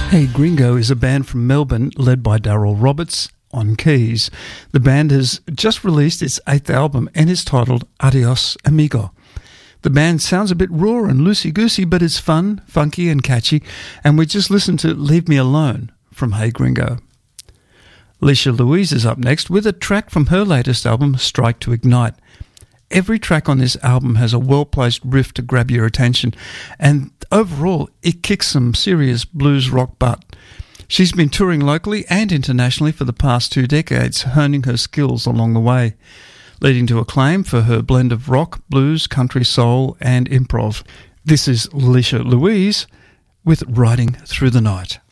Hey Gringo is a band from Melbourne led by Daryl Roberts on keys. The band has just released its 8th album and is titled Adios Amigo. The band sounds a bit raw and loosey-goosey, but it's fun, funky and catchy, and we just listened to Leave Me Alone from Hey Gringo. Alicia Louise is up next with a track from her latest album, Strike to Ignite. Every track on this album has a well-placed riff to grab your attention, and overall it kicks some serious blues rock butt. She's been touring locally and internationally for the past 2 decades, honing her skills along the way, leading to acclaim for her blend of rock, blues, country, soul and improv. This is Alicia Louise with Riding Through the Night.